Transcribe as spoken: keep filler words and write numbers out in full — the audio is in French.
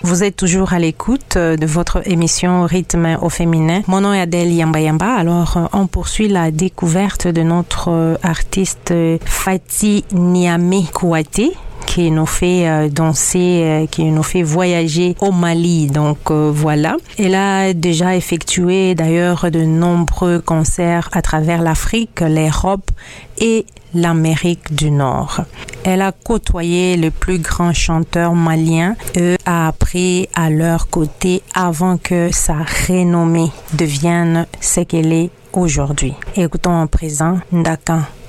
Vous êtes toujours à l'écoute de votre émission Rythme au féminin. Mon nom est Adèle Yamba Yamba. Alors, on poursuit la découverte de notre artiste Fati Niamé Kouyaté, qui nous fait euh, danser, euh, qui nous fait voyager au Mali. Donc euh, voilà. Elle a déjà effectué d'ailleurs de nombreux concerts à travers l'Afrique, l'Europe et l'Amérique du Nord. Elle a côtoyé les plus grands chanteurs maliens et a appris à leur côté avant que sa renommée devienne ce qu'elle est aujourd'hui. Écoutons en présent Ndaka